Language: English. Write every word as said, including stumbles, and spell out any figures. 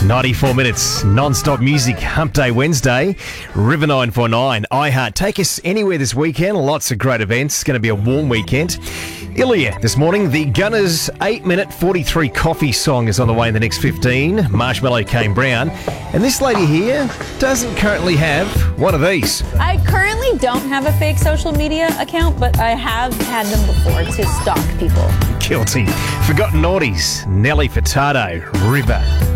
ninety-four minutes, non-stop music, Hump Day Wednesday, River nine four nine, iHeart. Take us anywhere this weekend, lots of great events. It's going to be a warm weekend. Ilya, this morning, the Gunners eight minute forty-three coffee song is on the way in the next fifteen. Marshmallow Kane Brown. And this lady here doesn't currently have one of these. I currently don't have a fake social media account, but I have had them before to stalk people. Guilty. Forgotten Naughties, Nelly Furtado, River.